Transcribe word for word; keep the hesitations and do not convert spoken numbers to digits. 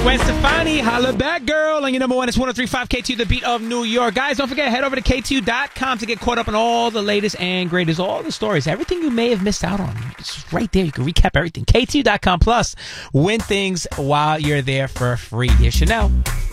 Gwen Stefani, holla back, girl. And your number one is one oh three point five K T U, the beat of New York. Guys, don't forget, head over to K T U dot com to get caught up on all the latest and greatest, all the stories, everything you may have missed out on. It's right there. You can recap everything. K T U dot com plus. Win things while you're there for free. Here's Chanel.